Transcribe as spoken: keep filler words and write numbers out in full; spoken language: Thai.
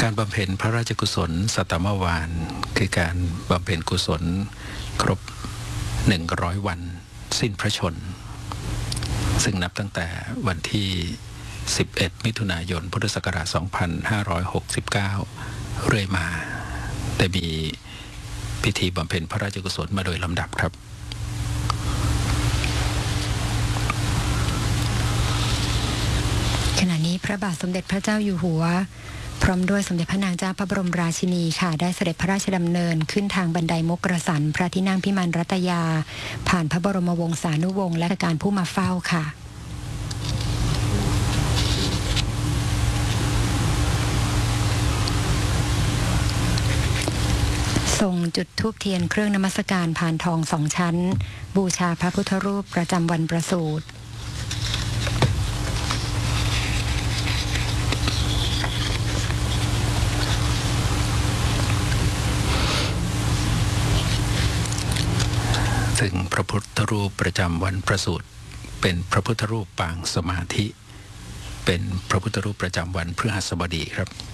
การบำเพ็ญพระราชกุศลสัตตมวานคือการบำเพ็ญกุศลครบหนึ่งร้อยวันสิ้นพระชนซึ่งนับตั้งแต่วันที่สิบเอ็ดมิถุนายนพุทธศักราชสองพันห้าร้อยหกสิบเก้าเรื่อยมาได้มีพิธีบำเพ็ญพระราชกุศลมาโดยลำดับครับขณะนี้พระบาทสมเด็จพระเจ้าอยู่หัวพร้อมด้วยสมเด็จพระนางเจ้าพระบรมราชินีค่ะได้เสด็จพระราชดำเนินขึ้นทางบันไดมกรสันพระที่นั่งพิมานรัตยาผ่านพระบรมวงศานุวงศ์และการผู้มาเฝ้าค่ะทรงจุดธูปเทียนเครื่องนมัสการพานทองสองชั้นบูชาพระพุทธรูปประจำวันประสูติซึ่งพระพุทธรูปประจำวันประสูติเป็นพระพุทธรูปปางสมาธิเป็นพระพุทธรูปประจำวันพฤหัสบดีครับ